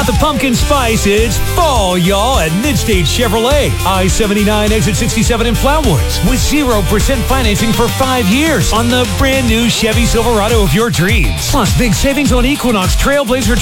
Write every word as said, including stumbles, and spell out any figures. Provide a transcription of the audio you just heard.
got the pumpkin spice. It's fall, y'all, at Midstate Chevrolet. I seventy-nine, exit sixty-seven in Flowood. With zero percent financing for five years on the brand new Chevy Silverado of your dreams. Plus, big savings on Equinox, Trailblazer,